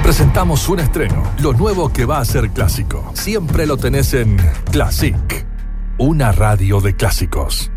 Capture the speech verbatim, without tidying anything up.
presentamos un estreno, lo nuevo que va a ser clásico. Siempre lo tenés en Classic, una radio de clásicos.